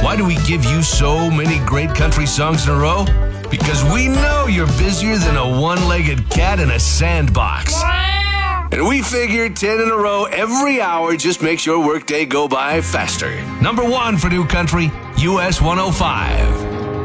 Why do we give you so many great country songs in a row? Because we know you're busier than a one-legged cat in a sandbox. And we figure 10 in a row every hour just makes your workday go by faster. Number 1 for new country, US 105.